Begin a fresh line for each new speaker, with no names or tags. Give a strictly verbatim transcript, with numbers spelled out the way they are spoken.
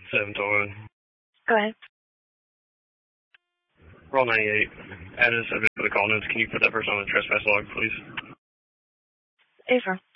seven Toyota.
Go ahead.
Roll ninety-eight. Added a subject for the call notes. Can you put that person on the trespass log, please?
Affirm.